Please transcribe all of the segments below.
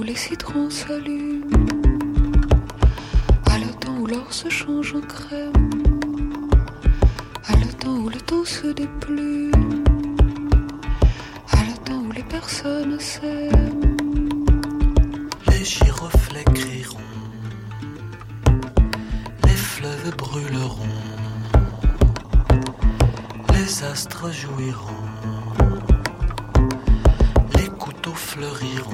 Les citrons s'allument à le temps où l'or se change en crème, à le temps où le temps se déplume, à le temps où les personnes s'aiment. Les giroflées crieront, les fleuves brûleront, les astres jouiront, les couteaux fleuriront.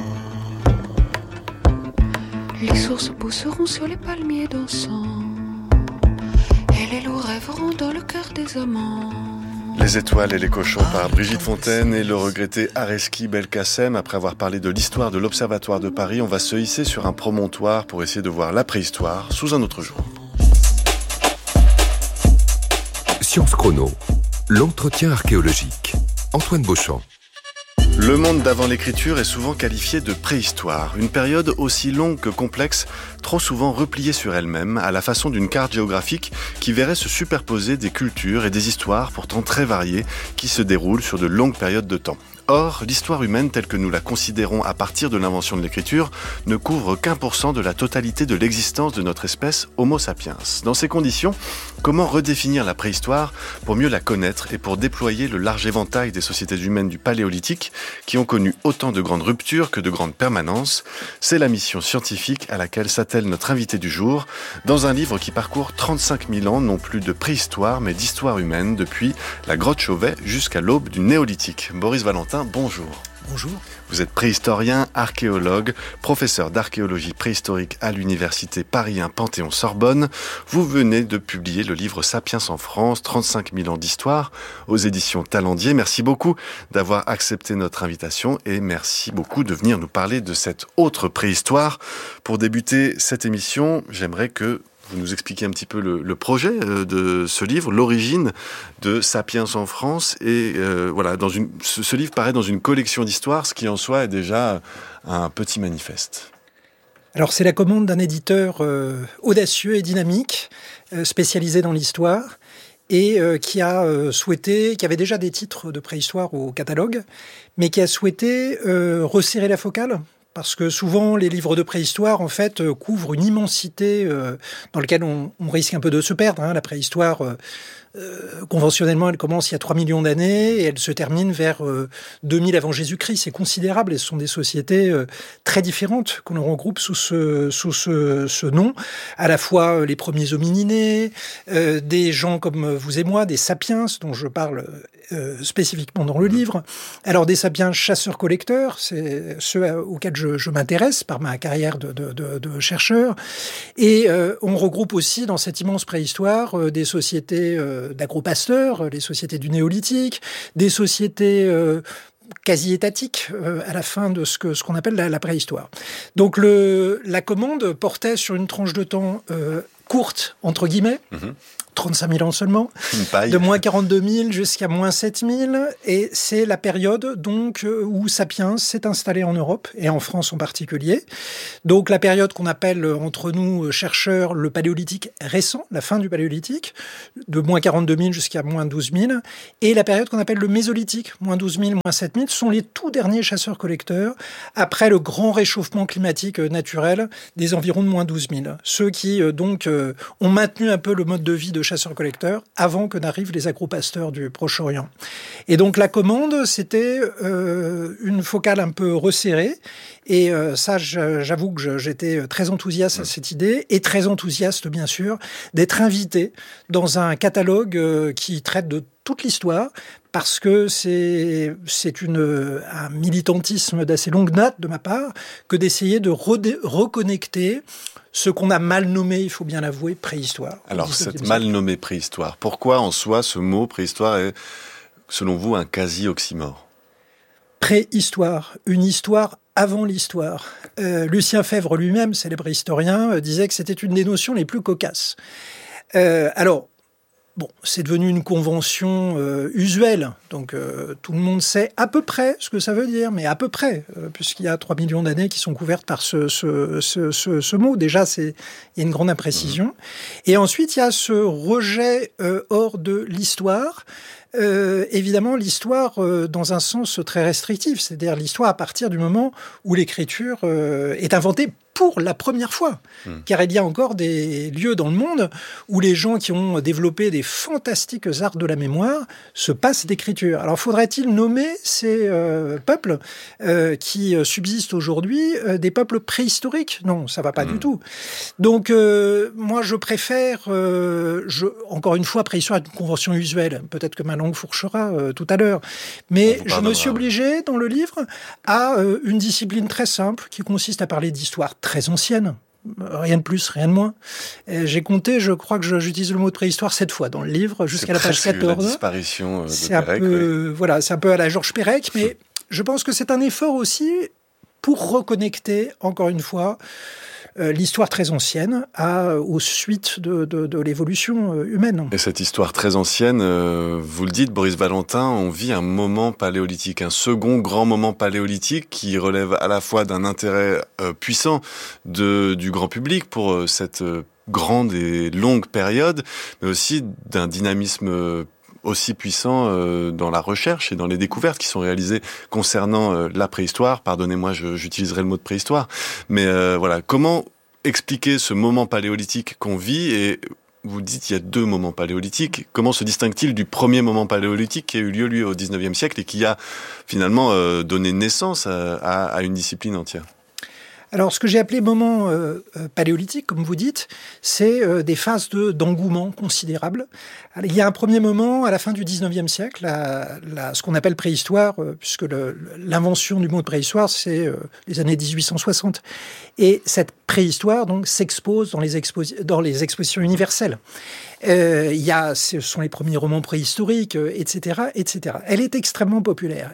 Les sources pousseront sur les palmiers dansants, et les loups rêveront dans le cœur des amants. Les étoiles et les cochons par Brigitte Fontaine et le regretté Areski Belkacem. Après avoir parlé de l'histoire de l'Observatoire de Paris, on va se hisser sur un promontoire pour essayer de voir la préhistoire sous un autre jour. Science Chrono, l'entretien archéologique. Antoine Beauchamp. Le monde d'avant l'écriture est souvent qualifié de préhistoire, une période aussi longue que complexe, trop souvent repliée sur elle-même, à la façon d'une carte géographique qui verrait se superposer des cultures et des histoires pourtant très variées qui se déroulent sur de longues périodes de temps. Or, l'histoire humaine telle que nous la considérons à partir de l'invention de l'écriture ne couvre qu'1% de la totalité de l'existence de notre espèce Homo sapiens. Dans ces conditions, comment redéfinir la préhistoire pour mieux la connaître et pour déployer le large éventail des sociétés humaines du Paléolithique qui ont connu autant de grandes ruptures que de grandes permanences? C'est la mission scientifique à laquelle s'attelle notre invité du jour, dans un livre qui parcourt 35 000 ans, non plus de préhistoire, mais d'histoire humaine, depuis la grotte Chauvet jusqu'à l'aube du Néolithique. Boris Valentin, bonjour. Bonjour. Vous êtes préhistorien, archéologue, professeur d'archéologie préhistorique à l'université Paris 1 Panthéon-Sorbonne. Vous venez de publier le livre Sapiens en France, 35 000 ans d'histoire, aux éditions Talendier. Merci beaucoup d'avoir accepté notre invitation et merci beaucoup de venir nous parler de cette autre préhistoire. Pour débuter cette émission, j'aimerais que vous nous expliquez un petit peu le projet de ce livre, l'origine de Sapiens en France. Et voilà, ce livre paraît dans une collection d'histoires, ce qui en soi est déjà un petit manifeste. Alors c'est la commande d'un éditeur audacieux et dynamique, spécialisé dans l'histoire, et qui avait déjà des titres de préhistoire au catalogue, mais qui a souhaité resserrer la focale. Parce que souvent, les livres de préhistoire, en fait, couvrent une immensité dans laquelle on risque un peu de se perdre. La préhistoire, conventionnellement, elle commence il y a 3 millions d'années et elle se termine vers 2000 avant Jésus-Christ. C'est considérable et ce sont des sociétés très différentes qu'on regroupe sous ce nom. À la fois les premiers homininés, des gens comme vous et moi, des sapiens dont je parle spécifiquement dans le livre. Alors des sapiens chasseurs-collecteurs, c'est ceux auxquels je m'intéresse par ma carrière de chercheur. Et on regroupe aussi dans cette immense préhistoire des sociétés d'agropasteurs, les sociétés du néolithique, des sociétés quasi-étatiques à la fin de ce qu'on appelle la préhistoire. Donc la commande portait sur une tranche de temps courte, entre guillemets, 35 000 ans seulement, de moins 42 000 jusqu'à moins 7 000. Et c'est la période donc où Sapiens s'est installé en Europe, et en France en particulier. Donc la période qu'on appelle entre nous chercheurs le Paléolithique récent, la fin du Paléolithique, de moins 42 000 jusqu'à moins 12 000. Et la période qu'on appelle le Mésolithique, moins 12 000, moins 7 000, sont les tout derniers chasseurs-collecteurs, après le grand réchauffement climatique naturel des environs de moins 12 000. Ceux qui donc ont maintenu un peu le mode de vie de chasseurs-collecteurs avant que n'arrivent les agropasteurs du Proche-Orient. Et donc la commande, c'était une focale un peu resserrée. Et ça, j'avoue que j'étais très enthousiaste à cette idée, et très enthousiaste, bien sûr, d'être invité dans un catalogue qui traite de toute l'histoire, parce que c'est un militantisme d'assez longue date de ma part que d'essayer de reconnecter ce qu'on a mal nommé, il faut bien l'avouer, préhistoire. Alors, cette mal nommée préhistoire, pourquoi en soi ce mot préhistoire est, selon vous, un quasi-oxymore ? Préhistoire, une histoire avant l'histoire. Lucien Febvre lui-même, célèbre historien, disait que c'était une des notions les plus cocasses. Alors, bon, c'est devenu une convention usuelle, donc tout le monde sait à peu près ce que ça veut dire, mais à peu près, puisqu'il y a 3 millions d'années qui sont couvertes par ce mot. Déjà, il y a une grande imprécision. Et ensuite, il y a ce rejet hors de l'histoire, évidemment l'histoire dans un sens très restrictif, c'est-à-dire l'histoire à partir du moment où l'écriture est inventée pour la première fois. Car il y a encore des lieux dans le monde où les gens qui ont développé des fantastiques arts de la mémoire se passent d'écriture. Alors faudrait-il nommer ces peuples qui subsistent aujourd'hui des peuples préhistoriques? Non, ça va pas du tout. Donc moi je préfère, encore une fois, préhistoire est une convention usuelle. Peut-être que ma langue fourchera tout à l'heure. Mais je me suis obligé dans le livre à une discipline très simple qui consiste à parler d'histoire très ancienne. Rien de plus, rien de moins. J'ai compté, je crois que j'utilise le mot de préhistoire 7 fois dans le livre, jusqu'à la page 14. La disparition de c'est Perec. Voilà, c'est un peu à la Georges Perec, mais je pense que c'est un effort aussi pour reconnecter, encore une fois, l'histoire très ancienne aux suites de l'évolution humaine. Et cette histoire très ancienne, vous le dites, Boris Valentin, on vit un moment paléolithique, un second grand moment paléolithique qui relève à la fois d'un intérêt puissant du grand public pour cette grande et longue période, mais aussi d'un dynamisme aussi puissant dans la recherche et dans les découvertes qui sont réalisées concernant la préhistoire. Pardonnez-moi, j'utiliserai le mot de préhistoire. Mais voilà, comment expliquer ce moment paléolithique qu'on vit? Et vous dites il y a 2 moments paléolithiques. Comment se distingue-t-il du premier moment paléolithique qui a eu lieu, lui, au 19e siècle et qui a finalement donné naissance à une discipline entière? Alors, ce que j'ai appelé moment paléolithique, comme vous dites, c'est des phases d'engouement considérables. Alors, il y a un premier moment à la fin du 19e siècle, ce qu'on appelle préhistoire, puisque l'invention du mot de préhistoire, c'est les années 1860. Et cette préhistoire, donc, s'expose dans les expositions universelles. Ce sont les premiers romans préhistoriques, etc., etc. Elle est extrêmement populaire.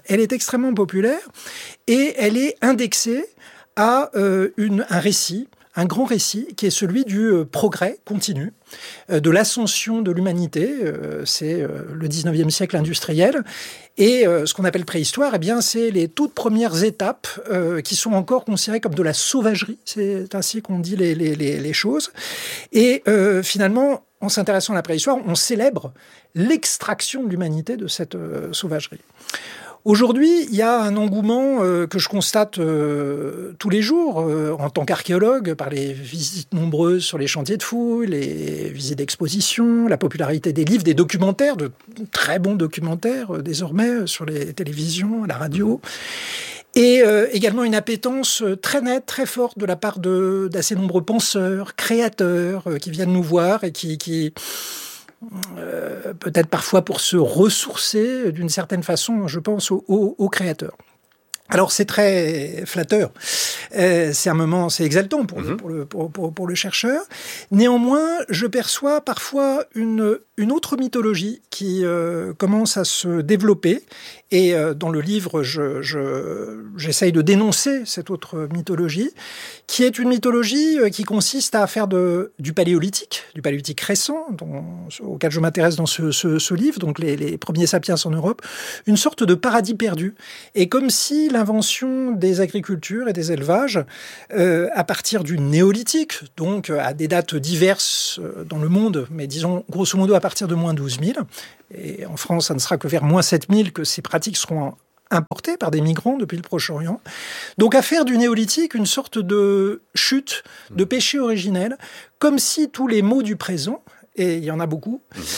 Et elle est indexée à un grand récit, qui est celui du progrès continu, de l'ascension de l'humanité. C'est le 19e siècle industriel. Et ce qu'on appelle préhistoire, eh bien, c'est les toutes premières étapes qui sont encore considérées comme de la sauvagerie. C'est ainsi qu'on dit les choses. Et finalement, en s'intéressant à la préhistoire, on célèbre l'extraction de l'humanité de cette sauvagerie. Aujourd'hui, il y a un engouement que je constate tous les jours en tant qu'archéologue, par les visites nombreuses sur les chantiers de fouilles, les visites d'exposition, la popularité des livres, des documentaires, de très bons documentaires désormais sur les télévisions, la radio. Et également une appétence très nette, très forte de la part d'assez nombreux penseurs, créateurs qui viennent nous voir et qui peut-être parfois pour se ressourcer d'une certaine façon, je pense aux créateurs. Alors c'est très flatteur, c'est un moment, c'est exaltant pour le chercheur. Néanmoins, je perçois parfois une autre mythologie qui commence à se développer. Et dans le livre, j'essaye de dénoncer cette autre mythologie, qui est une mythologie qui consiste à faire du paléolithique récent, auquel je m'intéresse dans ce livre, donc les premiers sapiens en Europe, une sorte de paradis perdu. Et comme si l'invention des agricultures et des élevages, à partir du néolithique, donc à des dates diverses dans le monde, mais disons grosso modo à partir de moins 12 000, et en France, ça ne sera que vers moins 7 000 que ces pratiques seront importées par des migrants depuis le Proche-Orient. Donc à faire du néolithique une sorte de chute, de péché originel, comme si tous les maux du présent, et il y en a beaucoup,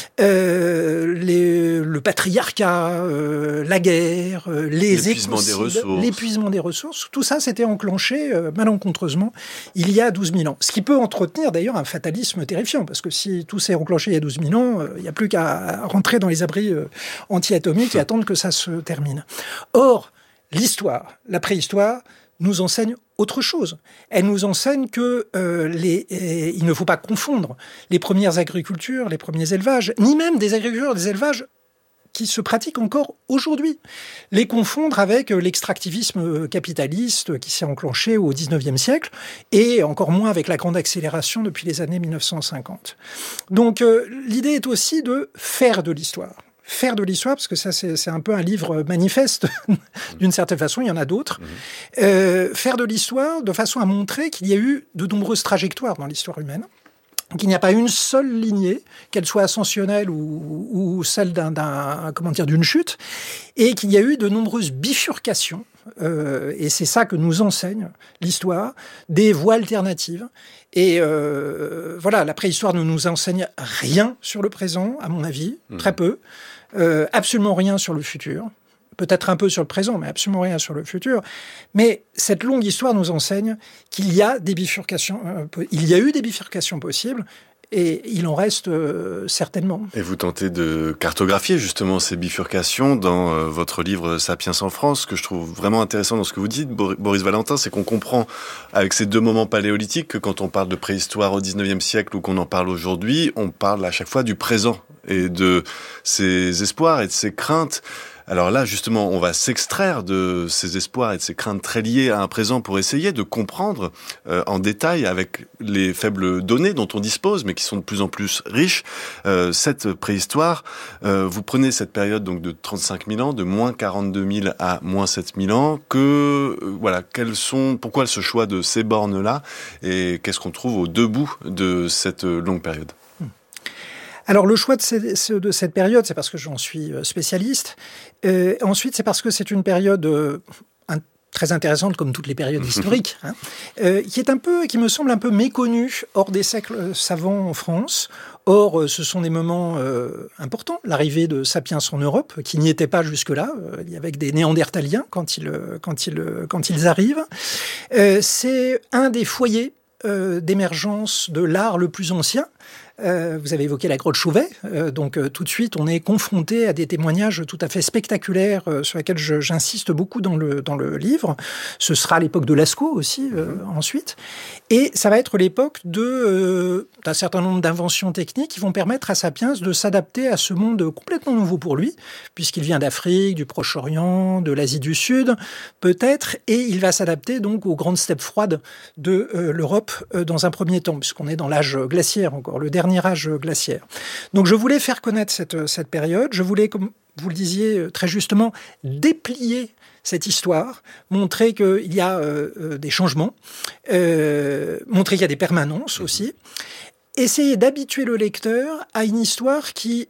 le patriarcat, la guerre, l'épuisement des ressources, tout ça s'était enclenché malencontreusement il y a 12 000 ans. Ce qui peut entretenir d'ailleurs un fatalisme terrifiant, parce que si tout s'est enclenché il y a 12 000 ans, il n'y a plus qu'à rentrer dans les abris anti-atomiques et attendre que ça se termine. Or, l'histoire, la préhistoire, nous enseigne autre chose. Elle nous enseigne que il ne faut pas confondre les premières agricultures, les premiers élevages, ni même des agricultures, des élevages qui se pratiquent encore aujourd'hui. Les confondre avec l'extractivisme capitaliste qui s'est enclenché au XIXe siècle et encore moins avec la grande accélération depuis les années 1950. Donc l'idée est aussi de faire de l'histoire. Faire de l'histoire, parce que ça c'est un peu un livre manifeste, d'une certaine façon, il y en a d'autres. Faire de l'histoire de façon à montrer qu'il y a eu de nombreuses trajectoires dans l'histoire humaine. qu'il n'y a pas une seule lignée, qu'elle soit ascensionnelle ou celle d'une chute, et qu'il y a eu de nombreuses bifurcations, et c'est ça que nous enseigne l'histoire, des voies alternatives. Et la préhistoire ne nous enseigne rien sur le présent, à mon avis, très peu, absolument rien sur le futur. Peut-être un peu sur le présent, mais absolument rien sur le futur. Mais cette longue histoire nous enseigne qu'il y a des bifurcations, il y a eu des bifurcations possibles, et il en reste certainement. Et vous tentez de cartographier justement ces bifurcations dans votre livre « Sapiens en France ». Ce que je trouve vraiment intéressant dans ce que vous dites, Boris Valentin, c'est qu'on comprend avec ces deux moments paléolithiques que quand on parle de préhistoire au 19e siècle ou qu'on en parle aujourd'hui, on parle à chaque fois du présent et de ses espoirs et de ses craintes. Alors là, justement, on va s'extraire de ces espoirs et de ces craintes très liées à un présent pour essayer de comprendre en détail, avec les faibles données dont on dispose, mais qui sont de plus en plus riches, cette préhistoire. Vous prenez cette période donc de 35 000 ans, de moins 42 000 à moins 7 000 ans, pourquoi ce choix de ces bornes-là, et qu'est-ce qu'on trouve au debout de cette longue période ? Alors, le choix de cette période, c'est parce que j'en suis spécialiste. Ensuite, c'est parce que c'est une période très intéressante, comme toutes les périodes historiques, qui me semble un peu méconnue hors des siècles savants en France. Or, ce sont des moments importants. L'arrivée de Sapiens en Europe, qui n'y était pas jusque-là, avec des Néandertaliens quand ils arrivent. C'est un des foyers d'émergence de l'art le plus ancien. Vous avez évoqué la grotte Chauvet, donc tout de suite on est confronté à des témoignages tout à fait spectaculaires sur lesquels j'insiste beaucoup dans le livre. Ce sera l'époque de Lascaux aussi ensuite, et ça va être l'époque d'un certain nombre d'inventions techniques qui vont permettre à Sapiens de s'adapter à ce monde complètement nouveau pour lui, puisqu'il vient d'Afrique, du Proche-Orient, de l'Asie du Sud peut-être, et il va s'adapter donc aux grandes steppes froides de l'Europe dans un premier temps, puisqu'on est dans l'âge glaciaire encore, le dernier âge glaciaire. Donc je voulais faire connaître cette période, je voulais, comme vous le disiez très justement, déplier cette histoire, montrer qu'il y a des changements, montrer qu'il y a des permanences aussi, essayer d'habituer le lecteur à une histoire qui,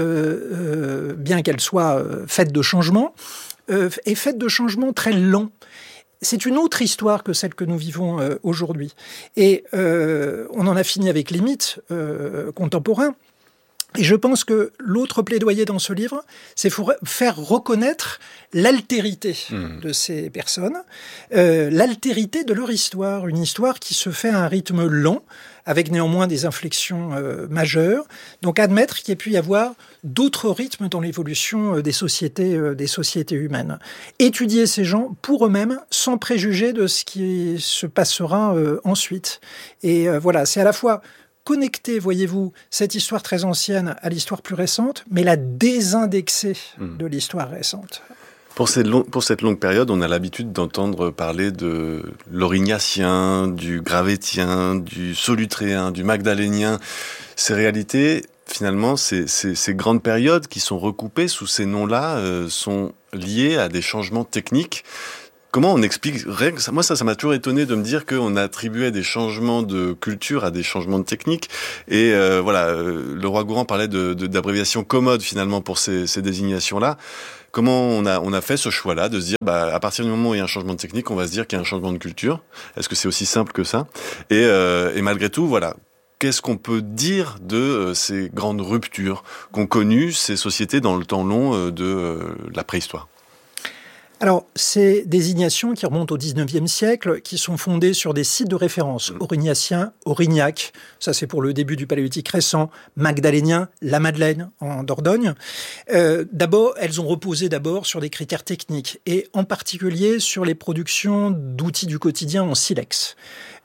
bien qu'elle soit faite de changements, est faite de changements très lents. C'est une autre histoire que celle que nous vivons aujourd'hui. Et on en a fini avec les mythes contemporains. Et je pense que l'autre plaidoyer dans ce livre, c'est faire reconnaître l'altérité de ces personnes, l'altérité de leur histoire, une histoire qui se fait à un rythme lent, avec néanmoins des inflexions majeures. Donc admettre qu'il y ait pu y avoir d'autres rythmes dans l'évolution des sociétés humaines. Étudier ces gens pour eux-mêmes, sans préjuger de ce qui se passera ensuite. Et c'est à la fois connecter, voyez-vous, cette histoire très ancienne à l'histoire plus récente, mais la désindexer de l'histoire récente. Pour cette longue période, on a l'habitude d'entendre parler de l'Aurignacien, du Gravétien, du Solutréen, du Magdalénien. Ces réalités, finalement, ces grandes périodes qui sont recoupées sous ces noms-là sont liées à des changements techniques. Comment on explique ? Moi, ça m'a toujours étonné de me dire qu'on attribuait des changements de culture à des changements de technique. Et le roi Gourand parlait d'abréviation commode finalement pour ces désignations-là. Comment on a fait ce choix-là de se dire, à partir du moment où il y a un changement de technique, on va se dire qu'il y a un changement de culture ? Est-ce que c'est aussi simple que ça ? Et malgré tout, qu'est-ce qu'on peut dire de ces grandes ruptures qu'ont connues ces sociétés dans le temps long de la préhistoire ? Alors, ces désignations qui remontent au 19e siècle, qui sont fondées sur des sites de référence. Aurignacien, Aurignac, ça c'est pour le début du Paléolithique récent, Magdalénien, la Madeleine en Dordogne. Elles ont reposé sur des critères techniques, et en particulier sur les productions d'outils du quotidien en silex.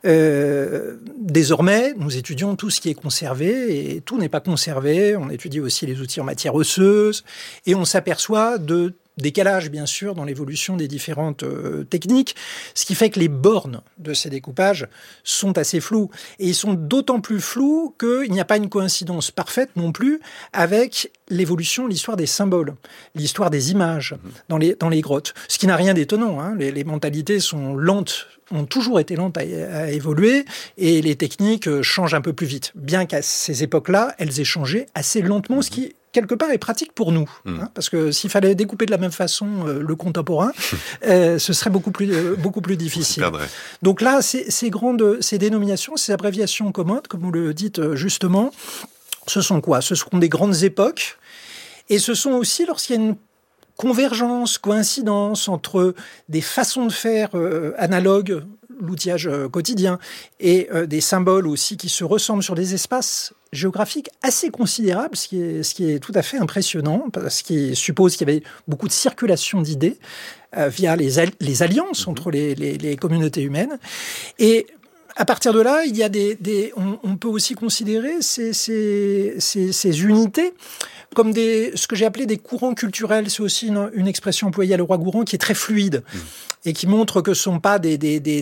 Désormais, nous étudions tout ce qui est conservé, et tout n'est pas conservé. On étudie aussi les outils en matière osseuse, et on s'aperçoit de décalage, bien sûr, dans l'évolution des différentes techniques, ce qui fait que les bornes de ces découpages sont assez floues. Et ils sont d'autant plus flous qu'il n'y a pas une coïncidence parfaite non plus avec l'évolution, l'histoire des symboles, l'histoire des images dans les grottes. Ce qui n'a rien d'étonnant, hein. Les mentalités sont lentes, ont toujours été lentes à évoluer, et les techniques changent un peu plus vite. Bien qu'à ces époques-là, elles aient changé assez lentement, ce qui quelque part est pratique pour nous, hein, parce que s'il fallait découper de la même façon le contemporain, ce serait beaucoup plus difficile. Donc là, ces dénominations, ces abréviations commodes, comme vous le dites justement, ce sont quoi? Ce sont des grandes époques, et ce sont aussi lorsqu'il y a une convergence, coïncidence entre des façons de faire analogues, l'outillage quotidien, et des symboles aussi qui se ressemblent sur des espaces géographiques assez considérables, ce qui est tout à fait impressionnant, ce qui suppose qu'il y avait beaucoup de circulation d'idées via les alliances entre les communautés humaines. Et à partir de là, il y a on peut aussi considérer ces unités comme ce que j'ai appelé des courants culturels. C'est aussi une expression employée à Leroi-Gourhan qui est très fluide et qui montre que ce ne sont pas des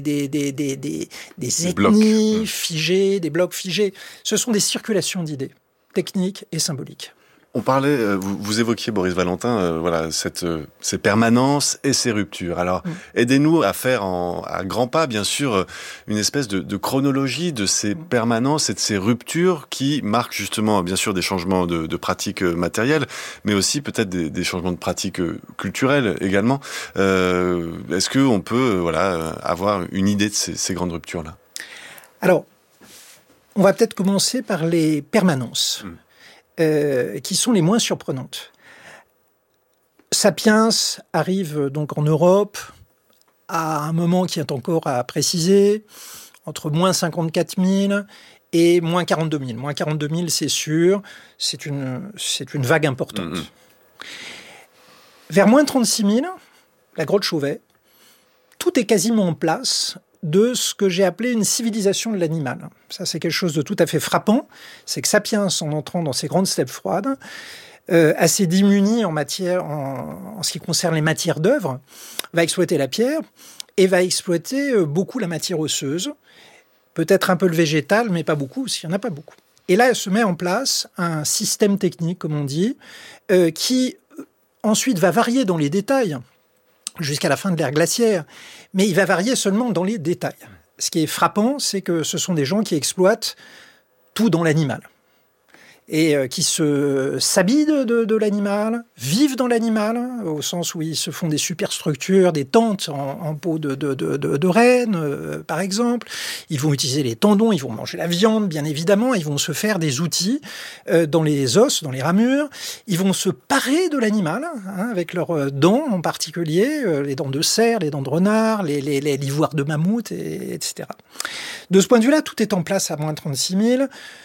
ethnies figées, des blocs figés. Ce sont des circulations d'idées, techniques et symboliques. On parlait, vous évoquiez, Boris Valentin, voilà, ces permanences et ces ruptures. Alors, aidez-nous à faire à grands pas, bien sûr, une espèce de chronologie de ces permanences et de ces ruptures qui marquent justement, bien sûr, des changements de pratiques matérielles, mais aussi peut-être des changements de pratiques culturelles également. Est-ce qu'on peut, avoir une idée de ces grandes ruptures-là? Alors, on va peut-être commencer par les permanences. Qui sont les moins surprenantes. Sapiens arrive donc en Europe à un moment qui est encore à préciser, entre moins 54 000 et moins 42 000. Moins 42 000, c'est sûr, c'est une vague importante. Vers moins 36 000, la grotte Chauvet, tout est quasiment en place de ce que j'ai appelé une civilisation de l'animal. Ça, c'est quelque chose de tout à fait frappant. C'est que Sapiens, en entrant dans ces grandes steppes froides, assez démuni en ce qui concerne les matières d'œuvre, va exploiter la pierre et va exploiter beaucoup la matière osseuse, peut-être un peu le végétal, mais pas beaucoup, s'il n'y en a pas beaucoup. Et là, elle se met en place un système technique, comme on dit, qui ensuite va varier dans les détails, jusqu'à la fin de l'ère glaciaire, mais il va varier seulement dans les détails. Ce qui est frappant, c'est que ce sont des gens qui exploitent tout dans l'animal et qui s'habillent de l'animal, vivent dans l'animal, au sens où ils se font des superstructures, des tentes en peau de renne, par exemple. Ils vont utiliser les tendons, ils vont manger la viande, bien évidemment. Ils vont se faire des outils dans les os, dans les ramures. Ils vont se parer de l'animal, avec leurs dents en particulier, les dents de cerf, les dents de renard, les l'ivoire de mammouth, etc. De ce point de vue-là, tout est en place à moins 36 000.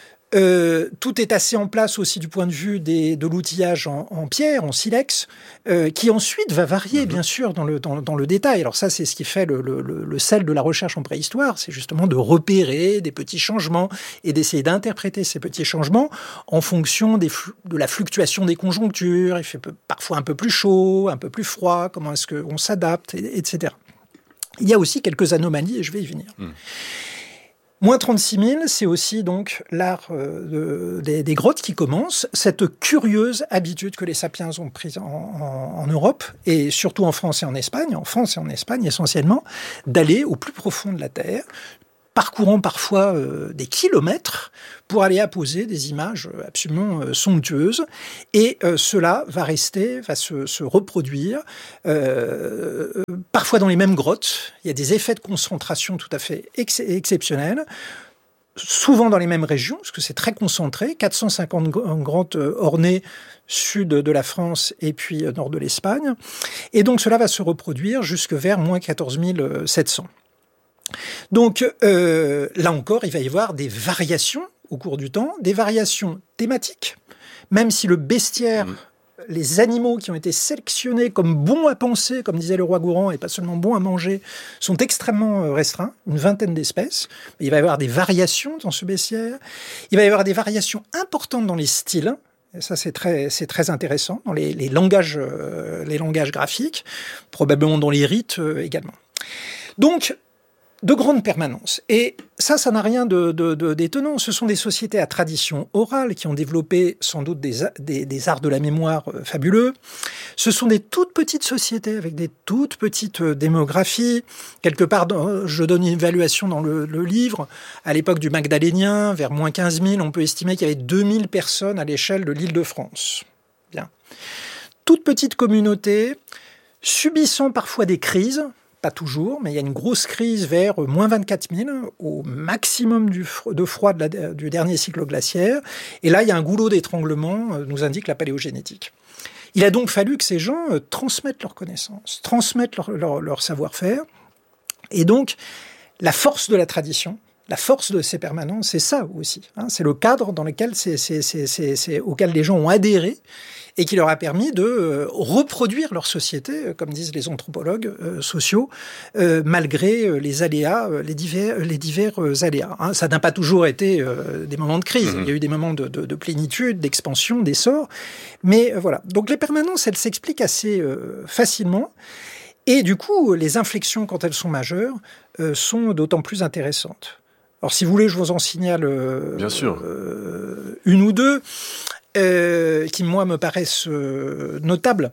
Tout est assez en place aussi du point de vue de l'outillage en pierre, en silex, qui ensuite va varier, bien sûr, dans le détail. Alors ça, c'est ce qui fait le sel de la recherche en préhistoire, c'est justement de repérer des petits changements et d'essayer d'interpréter ces petits changements en fonction de la fluctuation des conjonctures. Il fait parfois un peu plus chaud, un peu plus froid, comment est-ce qu'on s'adapte, etc. Il y a aussi quelques anomalies, et je vais y venir. Moins 36 000, c'est aussi donc l'art des grottes qui commence, cette curieuse habitude que les sapiens ont prise en Europe, et surtout en France et en Espagne essentiellement, d'aller au plus profond de la Terre, parcourant parfois des kilomètres pour aller apposer des images absolument somptueuses. Et cela va se reproduire, parfois dans les mêmes grottes. Il y a des effets de concentration tout à fait exceptionnels, souvent dans les mêmes régions, parce que c'est très concentré, 450 grottes ornées sud de la France et puis nord de l'Espagne. Et donc cela va se reproduire jusque vers moins 14 700. Donc là encore, il va y avoir des variations au cours du temps, des variations thématiques, même si le bestiaire, les animaux qui ont été sélectionnés comme bons à penser, comme disait Leroi-Gourhan, et pas seulement bons à manger, sont extrêmement restreints, une vingtaine d'espèces. Il va y avoir des variations dans ce bestiaire, il va y avoir des variations importantes dans les styles. Et ça, c'est très intéressant dans les langages graphiques, probablement dans les rites également. Donc, de grandes permanences. Et ça n'a rien d'étonnant. Ce sont des sociétés à tradition orale qui ont développé sans doute des arts de la mémoire fabuleux. Ce sont des toutes petites sociétés avec des toutes petites démographies. Quelque part, je donne une évaluation dans le livre. À l'époque du Magdalénien, vers moins 15 000, on peut estimer qu'il y avait 2000 personnes à l'échelle de l'Île-de-France. Bien. Toutes petites communautés, subissant parfois des crises, pas toujours, mais il y a une grosse crise vers moins 24 000, au maximum de froid du dernier cycle glaciaire. Et là, il y a un goulot d'étranglement, nous indique la paléogénétique. Il a donc fallu que ces gens transmettent leurs connaissances, transmettent leur savoir-faire. Et donc, la force de la tradition, la force de ces permanences, c'est ça aussi. C'est le cadre dans lequel auquel les gens ont adhéré et qui leur a permis de reproduire leur société, comme disent les anthropologues sociaux, malgré les aléas, les divers aléas. Ça n'a pas toujours été des moments de crise. Il y a eu des moments de plénitude, d'expansion, d'essor. Mais voilà. Donc les permanences, elles s'expliquent assez facilement. Et du coup, les inflexions, quand elles sont majeures, sont d'autant plus intéressantes. Alors, si vous voulez, je vous en signale Bien sûr. Une ou deux qui, moi, me paraissent notables.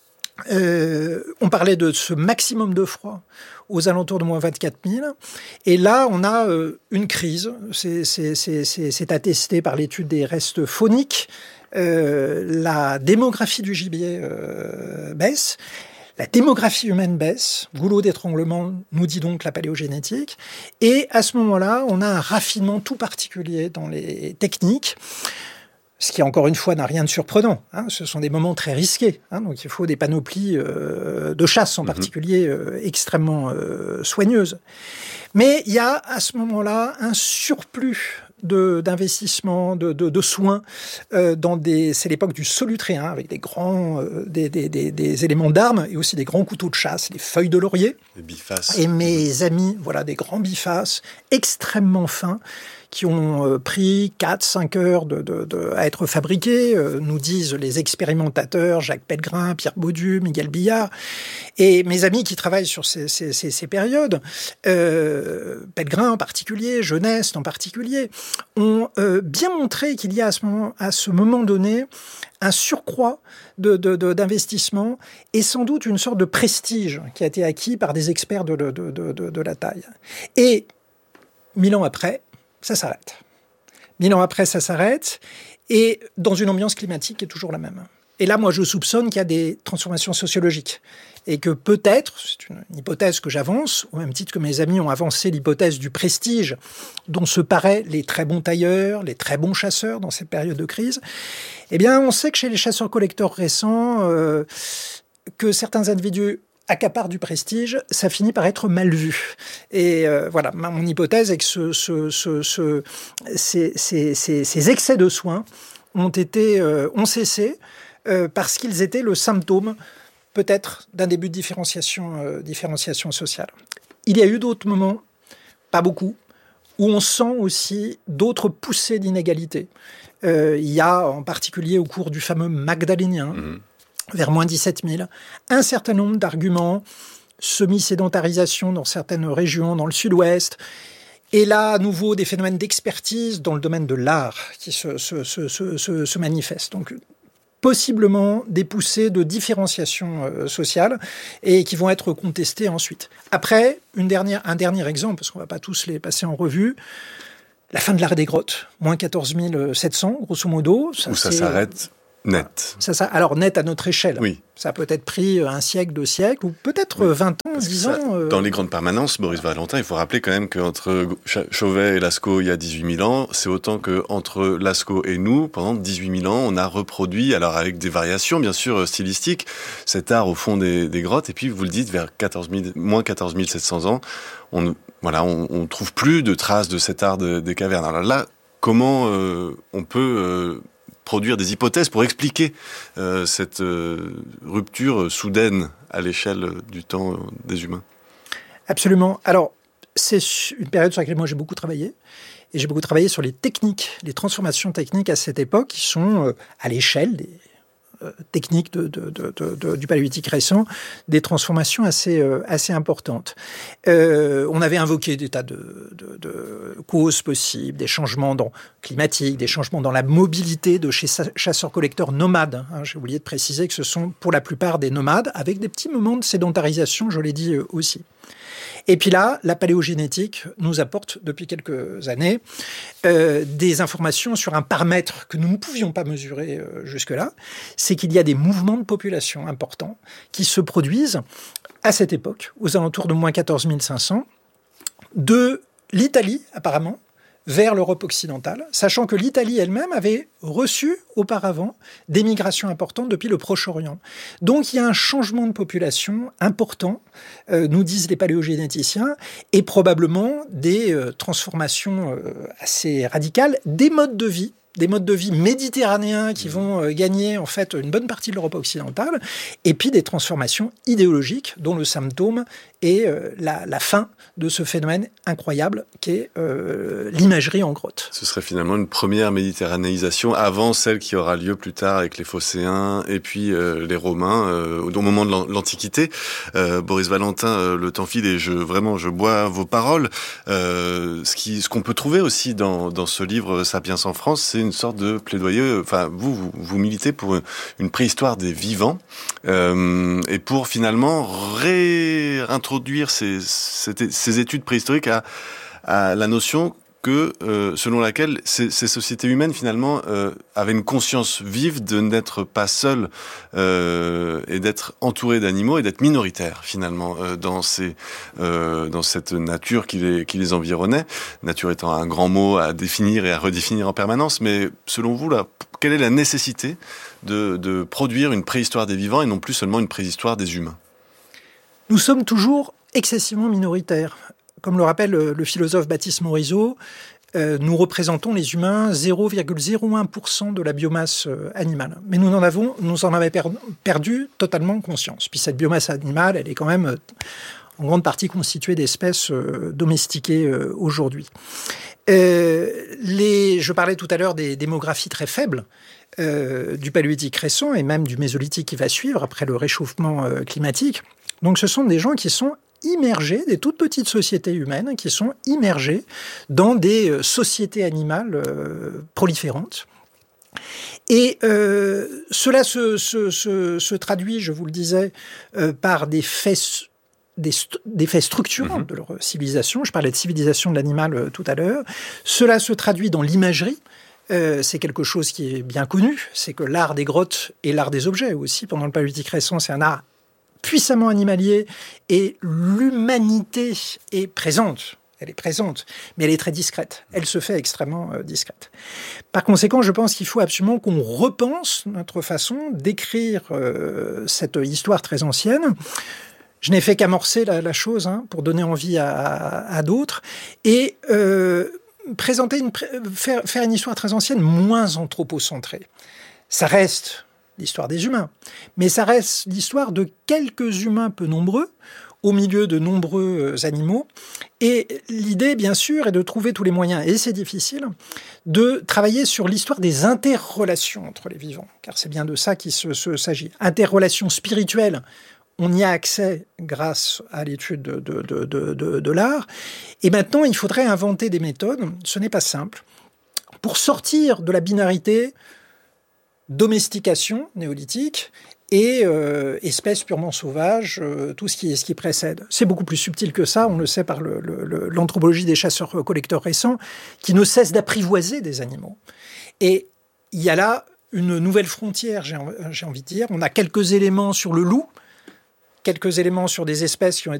On parlait de ce maximum de froid aux alentours de moins 24 000. Et là, on a une crise. C'est attesté par l'étude des restes fauniques. La démographie du gibier baisse. La démographie humaine baisse, goulot d'étranglement, nous dit donc la paléogénétique. Et à ce moment-là, on a un raffinement tout particulier dans les techniques, ce qui, encore une fois, n'a rien de surprenant. Ce sont des moments très risqués. Donc il faut des panoplies de chasse, en particulier, extrêmement soigneuses. Mais il y a à ce moment-là un surplus d'investissement, de soins c'est l'époque du solutréen avec des grands des éléments d'armes et aussi des grands couteaux de chasse, les feuilles de laurier. Les bifaces. Et mes amis, voilà, des grands bifaces extrêmement fins qui ont pris 4-5 heures à être fabriqués, nous disent les expérimentateurs Jacques Pellegrin, Pierre Baudu, Miguel Billard. Et mes amis qui travaillent sur ces périodes, Pellegrin en particulier, Jeunesse en particulier, ont bien montré qu'il y a à ce moment donné un surcroît d'investissement et sans doute une sorte de prestige qui a été acquis par des experts de la taille. Et 1000 ans après, ça s'arrête. 1000 ans après, ça s'arrête, et dans une ambiance climatique qui est toujours la même. Et là, moi, je soupçonne qu'il y a des transformations sociologiques, et que peut-être, c'est une hypothèse que j'avance, au même titre que mes amis ont avancé l'hypothèse du prestige dont se paraient les très bons tailleurs, les très bons chasseurs dans cette période de crise, eh bien, on sait que chez les chasseurs-collecteurs récents, que certains individus accapare du prestige, ça finit par être mal vu. Et voilà, mon hypothèse est que ces excès de soins ont cessé parce qu'ils étaient le symptôme peut-être d'un début de différenciation sociale. Il y a eu d'autres moments, pas beaucoup, où on sent aussi d'autres poussées d'inégalité. Il y a en particulier au cours du fameux Magdalénien, vers moins 17 000, un certain nombre d'arguments, semi-sédentarisation dans certaines régions, dans le sud-ouest, et là, à nouveau, des phénomènes d'expertise dans le domaine de l'art qui se manifestent. Donc, possiblement des poussées de différenciation sociale et qui vont être contestées ensuite. Après, un dernier exemple, parce qu'on ne va pas tous les passer en revue, la fin de l'art des grottes, moins 14 700, grosso modo. Où ça s'arrête net. Alors net à notre échelle. Oui. Ça a peut-être pris un siècle, 2 siècles, ou peut-être 20 ans, 10 ans. Dans les grandes permanences, Boris Valentin, il faut rappeler quand même qu'entre Chauvet et Lascaux, il y a 18 000 ans, c'est autant qu'entre Lascaux et nous, pendant 18 000 ans, on a reproduit, alors avec des variations bien sûr stylistiques, cet art au fond des grottes, et puis vous le dites, vers moins 14 700 ans, on trouve plus de traces de cet art des cavernes. Alors là, comment on peut produire des hypothèses pour expliquer cette rupture soudaine à l'échelle du temps des humains? Absolument. Alors, c'est une période sur laquelle moi j'ai beaucoup travaillé. Et j'ai beaucoup travaillé sur les techniques, les transformations techniques à cette époque qui sont à l'échelle des techniques du paléolithique récent, des transformations assez importantes. On avait invoqué des tas de causes possibles, des changements climatiques, des changements dans la mobilité de chez chasseurs-collecteurs nomades. J'ai oublié de préciser que ce sont pour la plupart des nomades, avec des petits moments de sédentarisation, je l'ai dit aussi. Et puis là, la paléogénétique nous apporte depuis quelques années des informations sur un paramètre que nous ne pouvions pas mesurer jusque-là, c'est qu'il y a des mouvements de population importants qui se produisent à cette époque, aux alentours de moins 14 500, de l'Italie apparemment, vers l'Europe occidentale, sachant que l'Italie elle-même avait reçu auparavant des migrations importantes depuis le Proche-Orient. Donc il y a un changement de population important, nous disent les paléogénéticiens, et probablement des transformations assez radicales des modes de vie méditerranéens qui vont gagner en fait une bonne partie de l'Europe occidentale, et puis des transformations idéologiques dont le symptôme est la fin de ce phénomène incroyable qu'est l'imagerie en grotte. Ce serait finalement une première méditerranéisation avant celle qui aura lieu plus tard avec les Phocéens et puis les Romains au moment de l'Antiquité. Boris Valentin, le temps file et je bois vos paroles. Ce qu'on peut trouver aussi dans ce livre Sapiens en France, c'est une sorte de plaidoyer. Enfin, vous militez pour une préhistoire des vivants et pour finalement réintroduire ces études préhistoriques à la notion que, selon laquelle ces sociétés humaines, finalement, avaient une conscience vive de n'être pas seules et d'être entourées d'animaux et d'être minoritaires, finalement, dans cette nature qui les environnait. Nature étant un grand mot à définir et à redéfinir en permanence. Mais selon vous, là, quelle est la nécessité de produire une préhistoire des vivants et non plus seulement une préhistoire des humains ? Nous sommes toujours excessivement minoritaires. Comme le rappelle le philosophe Baptiste Morisot, nous représentons les humains 0,01% de la biomasse animale. Mais nous en avons perdu totalement conscience. Puis cette biomasse animale, elle est quand même en grande partie constituée d'espèces domestiquées aujourd'hui. Je parlais tout à l'heure des démographies très faibles du paléolithique récent et même du mésolithique qui va suivre après le réchauffement climatique. Donc ce sont des gens qui sont immergés, des toutes petites sociétés humaines qui sont immergées dans des sociétés animales proliférantes. Et cela se traduit, je vous le disais, par des faits structurants de leur civilisation. Je parlais de civilisation de l'animal tout à l'heure. Cela se traduit dans l'imagerie. C'est quelque chose qui est bien connu. C'est que l'art des grottes et l'art des objets aussi, pendant le paléolithique récent, c'est un art puissamment animalier, et l'humanité est présente. Elle est présente, mais elle est très discrète. Elle se fait extrêmement discrète. Par conséquent, je pense qu'il faut absolument qu'on repense notre façon d'écrire cette histoire très ancienne. Je n'ai fait qu'amorcer la chose pour donner envie à d'autres. Et faire une histoire très ancienne moins anthropocentrée. Ça reste l'histoire des humains, mais ça reste l'histoire de quelques humains peu nombreux au milieu de nombreux animaux. Et l'idée, bien sûr, est de trouver tous les moyens, et c'est difficile, de travailler sur l'histoire des interrelations entre les vivants, car c'est bien de ça qu'il s'agit. Interrelations spirituelles, on y a accès grâce à l'étude de l'art. Et maintenant, il faudrait inventer des méthodes, ce n'est pas simple, pour sortir de la binarité domestication néolithique et espèces purement sauvages, tout ce qui précède. C'est beaucoup plus subtil que ça, on le sait par l'anthropologie des chasseurs-collecteurs récents, qui ne cesse d'apprivoiser des animaux. Et il y a là une nouvelle frontière, j'ai envie de dire. On a quelques éléments sur le loup, quelques éléments sur des espèces qui ont